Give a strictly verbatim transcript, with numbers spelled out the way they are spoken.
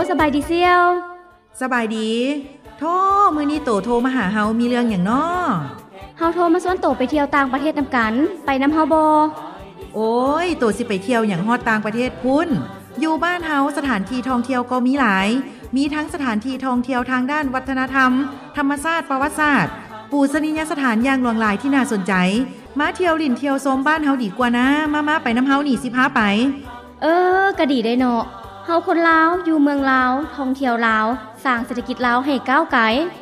สบายดีเสี่ยวสบายดีโธ่มื้อนี้โตโทรมาหาเฮามีเรื่องหยังน้อเฮาโทรมาชวนโตไปเที่ยวต่างประเทศนำกันไปนำเฮาบ่โอ้ยโตสิไปเที่ยวหยังฮอดต่างประเทศพุ่นอยู่บ้านเฮาสถานที่ท่องเที่ยวก็มีหลายมีทั้งสถานที่ท่องเที่ยวทางด้านวัฒนธรรมธรรมชาติประวัติศาสตร์ปูชนียสถานอย่างหลวงหลายที่น่าสนใจมาเที่ยวลิ่นเที่ยวชมบ้านเฮาดีกว่านะมาๆไปนำเฮานี่สิพาไปเออก็ดีได้เนาะเฮาคนลาวอยู่เมืองลาวท่องเที่ยวลาวสร้างเศรษฐกิจลาวให้ก้าวไกล